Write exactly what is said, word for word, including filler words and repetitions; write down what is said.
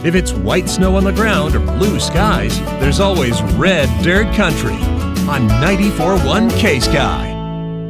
If it's white snow on the ground or blue skies, there's always red dirt country on ninety-four point one K-Sky.